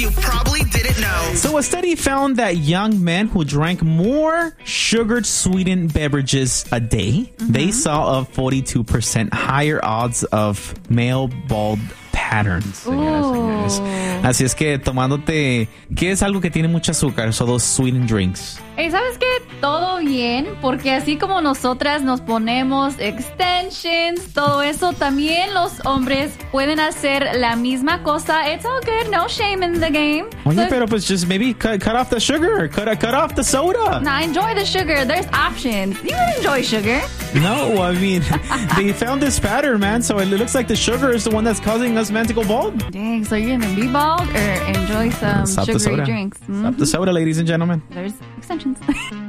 you probably didn't know. So a study found that young men who drank more sugared sweetened beverages a day, they saw a 42% higher odds of male bald patterns, señoras y señores. Así es que tomándote, ¿qué es algo que tiene mucho azúcar? So those sweetened drinks. Hey, ¿sabes qué? Todo bien, porque así como nosotras nos ponemos extensions, todo eso, también los hombres pueden hacer la misma cosa. It's all good, no shame in the game. Oye, pero pues just maybe cut off the sugar, cut off the soda. Nah, enjoy the sugar. There's options. You can enjoy sugar. No, I mean, they found this pattern, man, so it looks like the sugar is the one that's causing us men to go bald. Dang, so you're gonna be bald or enjoy some Stop the sugary soda. drinks? Stop the soda, ladies and gentlemen. There's extensions.